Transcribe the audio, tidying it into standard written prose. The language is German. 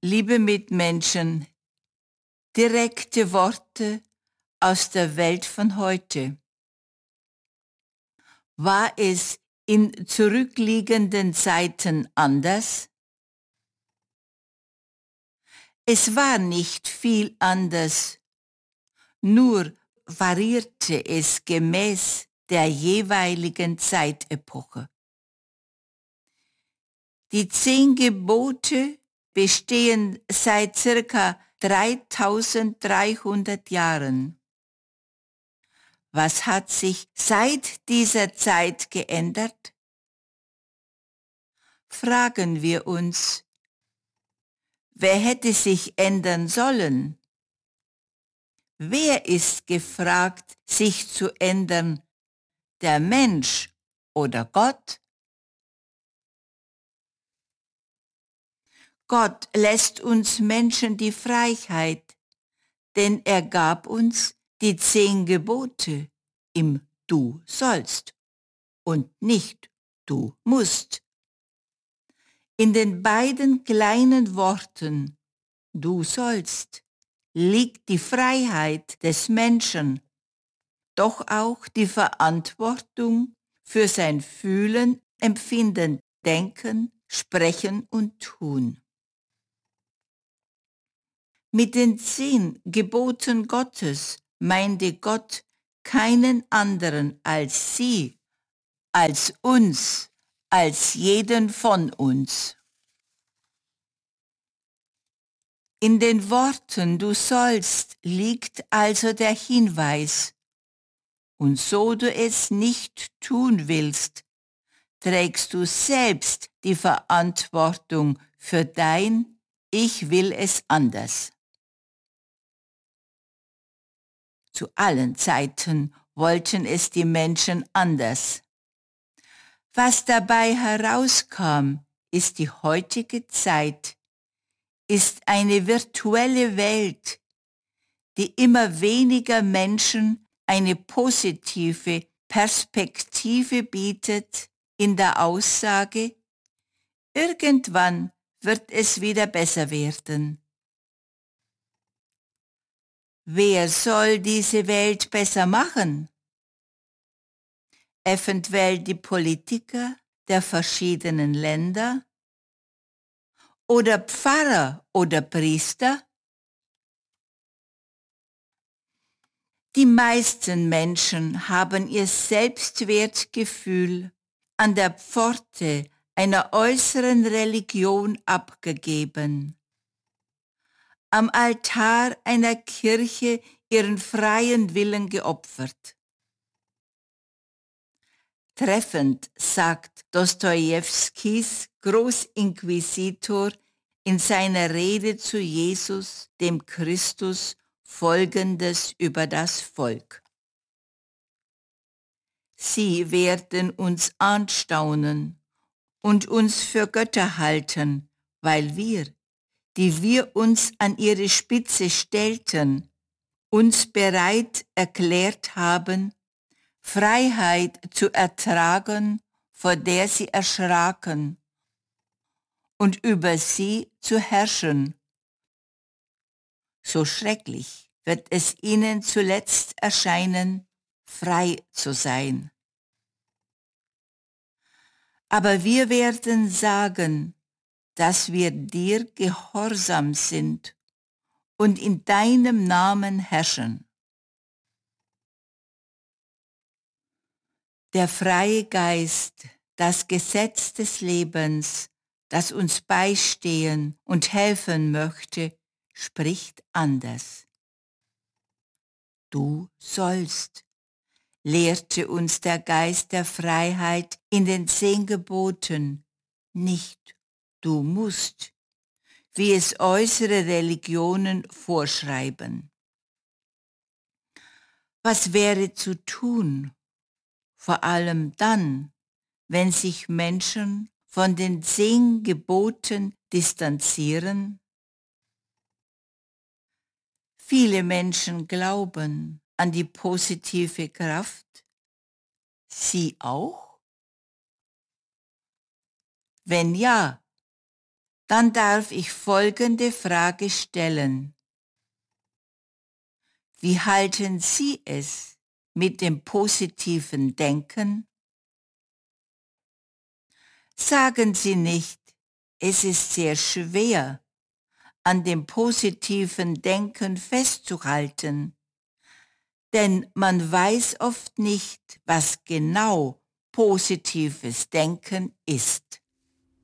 Liebe Mitmenschen, direkte Worte aus der Welt von heute. War es in zurückliegenden Zeiten anders? Es war nicht viel anders, nur variierte es gemäß der jeweiligen Zeitepoche. Die 10 Gebote bestehen seit circa 3300 Jahren. Was hat sich seit dieser Zeit geändert? Fragen wir uns, wer hätte sich ändern sollen? Wer ist gefragt, sich zu ändern, der Mensch oder Gott? Gott lässt uns Menschen die Freiheit, denn er gab uns die 10 Gebote im Du sollst und nicht Du musst. In den beiden kleinen Worten Du sollst liegt die Freiheit des Menschen, doch auch die Verantwortung für sein Fühlen, Empfinden, Denken, Sprechen und Tun. Mit den 10 Geboten Gottes meinte Gott keinen anderen als sie, als uns, als jeden von uns. In den Worten Du sollst liegt also der Hinweis, und so du es nicht tun willst, trägst du selbst die Verantwortung für dein Ich will es anders. Zu allen Zeiten wollten es die Menschen anders. Was dabei herauskam, ist die heutige Zeit, ist eine virtuelle Welt, die immer weniger Menschen eine positive Perspektive bietet in der Aussage, irgendwann wird es wieder besser werden. Wer soll diese Welt besser machen? Eventuell die Politiker der verschiedenen Länder? Oder Pfarrer oder Priester? Die meisten Menschen haben ihr Selbstwertgefühl an der Pforte einer äußeren Religion abgegeben, am Altar einer Kirche ihren freien Willen geopfert. Treffend sagt Dostojewskis Großinquisitor in seiner Rede zu Jesus, dem Christus, Folgendes über das Volk. Sie werden uns anstaunen und uns für Götter halten, weil wir, die wir uns an ihre Spitze stellten, uns bereit erklärt haben, Freiheit zu ertragen, vor der sie erschraken, und über sie zu herrschen. So schrecklich wird es ihnen zuletzt erscheinen, frei zu sein. Aber wir werden sagen, dass wir dir gehorsam sind und in deinem Namen herrschen. Der freie Geist, das Gesetz des Lebens, das uns beistehen und helfen möchte, spricht anders. Du sollst, lehrte uns der Geist der Freiheit in den 10 Geboten, nicht du musst, wie es äußere Religionen vorschreiben. Was wäre zu tun? Vor allem dann, wenn sich Menschen von den 10 Geboten distanzieren? Viele Menschen glauben an die positive Kraft. Sie auch? Wenn ja, Dann darf ich folgende Frage stellen. Wie halten Sie es mit dem positiven Denken? Sagen Sie nicht, es ist sehr schwer, an dem positiven Denken festzuhalten, denn man weiß oft nicht, was genau positives Denken ist.